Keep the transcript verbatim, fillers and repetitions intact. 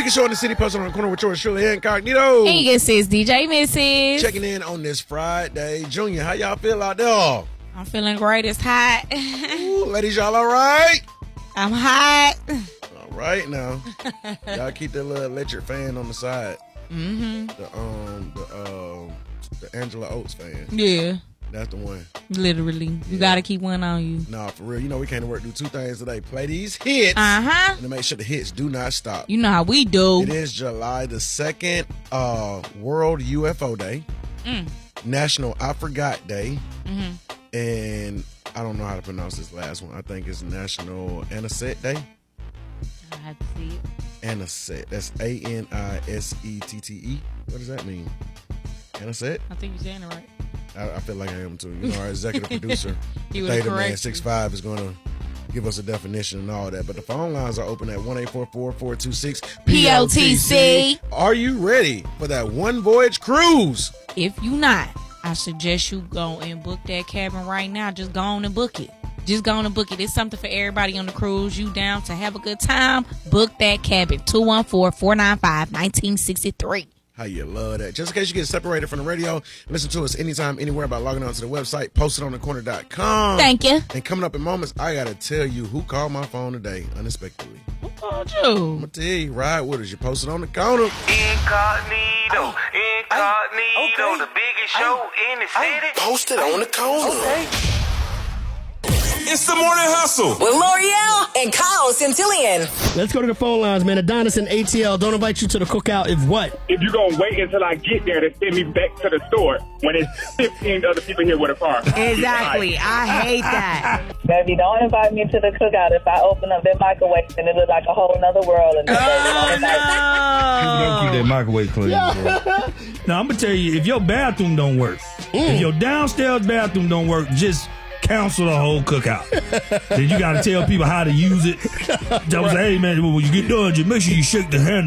biggest show in the city, posted on the corner with yours truly, Incognito. And you sis D J Missus Checking in on this Friday. Junior, how y'all feel out there? I'm feeling great. It's hot. Ooh, ladies, y'all all right? I'm hot. All right now. Y'all keep that little electric fan on the side. Mm-hmm. The um the um the Angela Oates fan. Yeah. That's the one. Literally. You Yeah. gotta keep one on you. Nah, for real. You know we came to work do two things today. Play these hits. Uh-huh. And to make sure the hits do not stop. You know how we do. It is July the second, uh, World U F O Day. Mm. National I Forgot Day. Mm-hmm. And I don't know how to pronounce this last one. I think it's National Anisette Day. I have to see it. Anisette. That's A N I S E T T E. What does that mean? Anisette? I think you're saying it right. I, I feel like I am too. You know, our executive producer, He would Theta Man correct six you. five, is going to give us a definition and all that. But the phone lines are open at one eight four four, four two six, P O T C. Are you ready for that one voyage cruise? If you not, I suggest you go and book that cabin right now. Just go on and book it. Just go on and book it. It's something for everybody on the cruise. You down to have a good time? Book that cabin. two one four, four nine five, one nine six three. How you love that. Just in case you get separated from the radio, listen to us anytime, anywhere by logging on to the website, post it on the corner dot com. Thank you. And coming up in moments, I got to tell you who called my phone today unexpectedly. Who called I'm you? going to tell you, ride with us. You posted on the corner. Incognito, incognito, okay. the biggest show in the city. Posted on the corner. Okay. It's the morning hustle. With L'Oreal and Kyle Centillion. Let's go to the phone lines, man. Adonis and A T L don't invite you to the cookout if what? If you're going to wait until I get there to send me back to the store when it's fifteen other people here with a car. Exactly. I hate that. Baby, don't invite me to the cookout if I open up that microwave and it looks like a whole nother world. And Oh, Don't keep that microwave clean. Now, I'm going to tell you, if your bathroom don't work, if your downstairs bathroom don't work, just cancel the whole cookout. Then you got to tell people how to use it. Just say, hey, man, when you get done, just make sure you shake the handle.